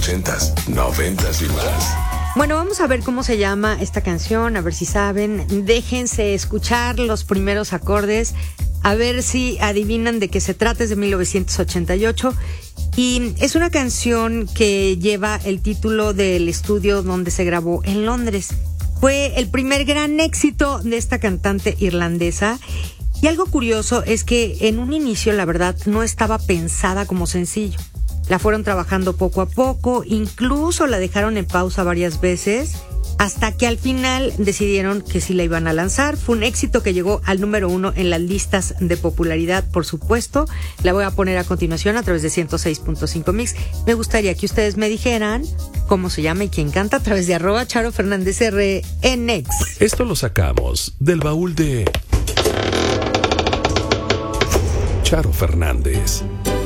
80s, 90s y más. Bueno, vamos a ver cómo se llama esta canción, a ver si saben. Déjense escuchar los primeros acordes, a ver si adivinan de qué se trata. Es de 1988 y es una canción que lleva el título del estudio donde se grabó en Londres. Fue el primer gran éxito de esta cantante irlandesa. Y algo curioso es que en un inicio, la verdad, no estaba pensada como sencillo. La fueron trabajando poco a poco, incluso la dejaron en pausa varias veces, hasta que al final decidieron que sí la iban a lanzar. Fue un éxito que llegó al número 1 en las listas de popularidad, por supuesto. La voy a poner a continuación a través de 106.5 Mix. Me gustaría que ustedes me dijeran cómo se llama y quién canta a través de @CharoFernándezR en X. Esto lo sacamos del baúl de Charo Fernández.